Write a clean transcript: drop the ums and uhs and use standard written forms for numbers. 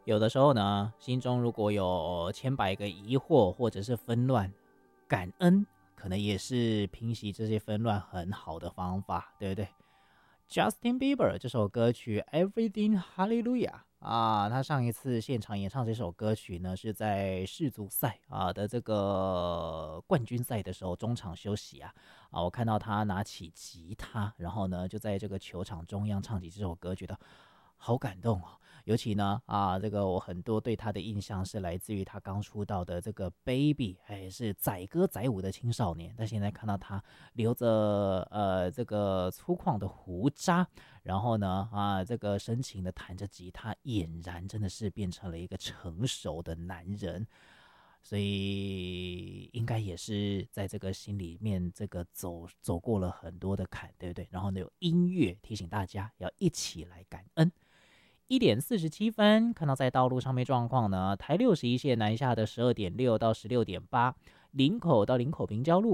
有的时候呢，心中如果有千百个疑惑或者是纷乱，感恩可能也是平息这些纷乱很好的方法，对不对？Justin Bieber 这首歌曲 Everything Hallelujah 啊，他上一次现场演唱这首歌曲呢，是在世足赛的这个冠军赛的时候中场休息我看到他拿起吉他，然后呢就在这个球场中央唱起这首歌，觉得好感动哦。尤其呢这个我很多对他的印象是来自于他刚出道的这个 Baby， 是载歌载舞的青少年，但现在看到他留着这个粗犷的胡渣，然后呢这个深情的弹着吉他，俨然真的是变成了一个成熟的男人。所以应该也是在这个心里面这个走过了很多的坎，对不对？然后呢有音乐提醒大家要一起来感恩。1:47，看到在道路上面状况呢，台61线南下的12.6到16.8，林口到林口平交路